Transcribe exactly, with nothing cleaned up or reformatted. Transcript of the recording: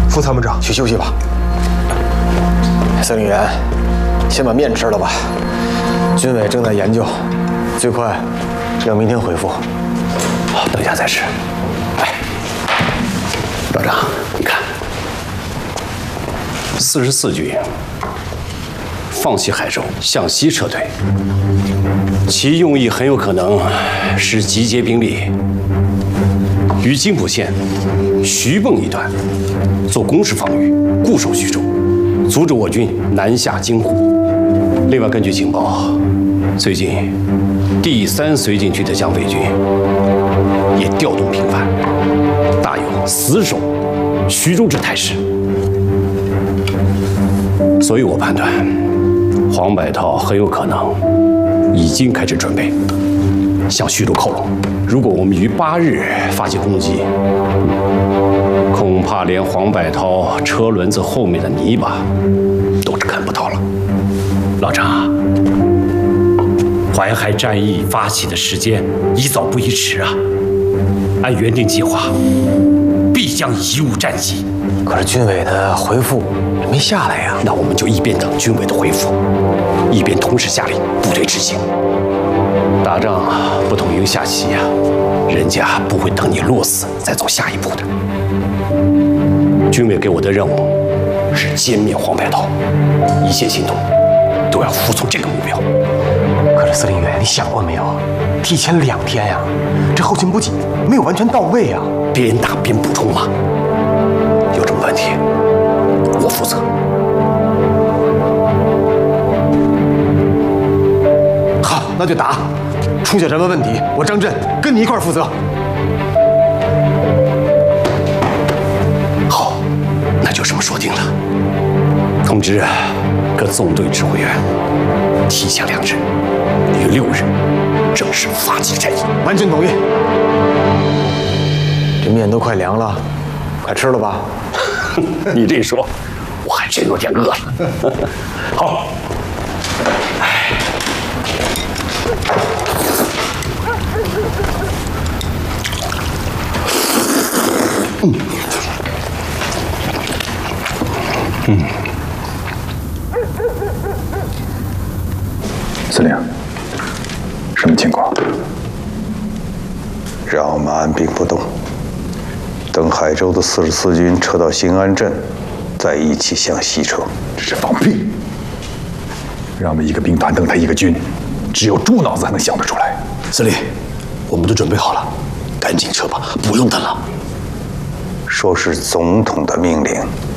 副参谋长，去休息吧。司令员，先把面吃了吧。军委正在研究，最快要明天回复。 好，等下再吃。哎，老张，你看，四十四军放弃海州，向西撤退，其用意很有可能是集结兵力于津浦县徐蚌一段做攻势防御，固守徐州，阻止我军南下京沪。另外，根据情报，最近第三绥靖区的蒋匪军也调动频繁，大有死守徐州之态势。所以我判断，黄百韬很有可能已经开始准备向徐州靠拢。如果我们于八日发起攻击，恐怕连黄百韬车轮子后面的泥巴都是看不到了。老张，淮海战役发起的时间宜早不宜迟啊！按原定计划，必将贻误战机。 可是军委的回复没下来呀。 那我们就一边等军委的回复，一边同时下令部队执行。打仗不同赢下棋呀，人家不会等你落死再走下一步的。军委给我的任务是歼灭黄百韬，一切行动都要服从这个目标。 可是司令员，你想过没有？提前两天呀，这后勤补给没有完全到位呀。 边打边补充嘛，有什么问题我负责。 好，那就打。出现什么问题，我张震跟你一块儿负责。 好，那就这么说定了。通知各纵队指挥员，提前两日，于六日正式发起战役。 完全同意。这面都快凉了，快吃了吧。 你这一说，我还真有点饿了。好。嗯，嗯， 司令，什么情况？ 让我们按兵不动，等海州的四十四军撤到兴安镇，再一起向西撤。 这是放屁！让我们一个兵团等他一个军，只有猪脑子才能想得出来。 司令，我们都准备好了，赶紧撤吧，不用等了。 说是总统的命令。